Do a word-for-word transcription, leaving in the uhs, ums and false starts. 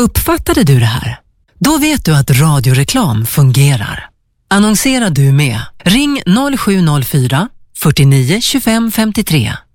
Uppfattade du det här? Då vet du att radioreklam fungerar. Annonsera du med. Ring noll sju noll fyra, fyrtionio tjugofem femtiotre.